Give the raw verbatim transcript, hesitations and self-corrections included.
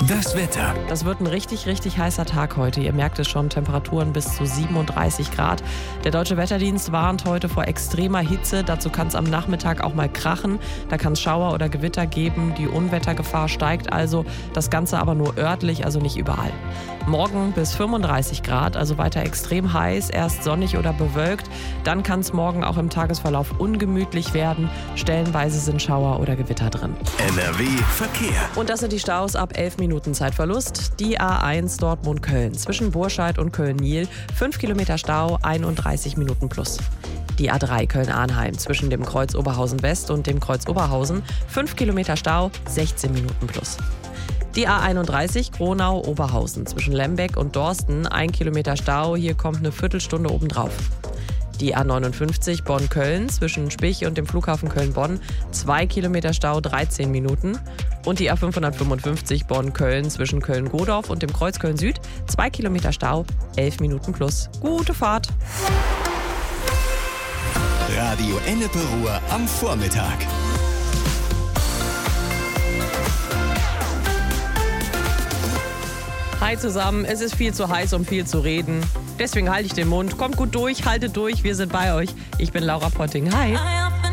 Das Wetter. Das wird ein richtig, richtig heißer Tag heute. Ihr merkt es schon, Temperaturen bis zu siebenunddreißig Grad. Der Deutsche Wetterdienst warnt heute vor extremer Hitze. Dazu kann es am Nachmittag auch mal krachen. Da kann es Schauer oder Gewitter geben. Die Unwettergefahr steigt also. Das Ganze aber nur örtlich, also nicht überall. Morgen bis fünfunddreißig Grad, also weiter extrem heiß, erst sonnig oder bewölkt. Dann kann es morgen auch im Tagesverlauf ungemütlich werden. Stellenweise sind Schauer oder Gewitter drin. N R W Verkehr. Und das sind die Staus ab elf Minuten Zeitverlust. Die A eins Dortmund-Köln zwischen Burscheid und Köln-Niel. fünf Kilometer Stau, einunddreißig Minuten plus. Die A drei Köln-Arnheim zwischen dem Kreuz Oberhausen West und dem Kreuz Oberhausen. fünf Kilometer Stau, sechzehn Minuten plus. Die A einunddreißig Gronau-Oberhausen zwischen Lembeck und Dorsten. ein Kilometer Stau, hier kommt eine Viertelstunde obendrauf. Die A neunundfünfzig Bonn-Köln zwischen Spich und dem Flughafen Köln-Bonn. zwei Kilometer Stau, dreizehn Minuten. Und die A fünfhundertfünfundfünfzig Bonn-Köln zwischen Köln-Godorf und dem Kreuz Köln-Süd. zwei Kilometer Stau, elf Minuten plus. Gute Fahrt! Radio Ennepe Ruhr am Vormittag. Hi zusammen, es ist viel zu heiß, um viel zu reden. Deswegen halte ich den Mund. Kommt gut durch, haltet durch, wir sind bei euch. Ich bin Laura Potting. Hi.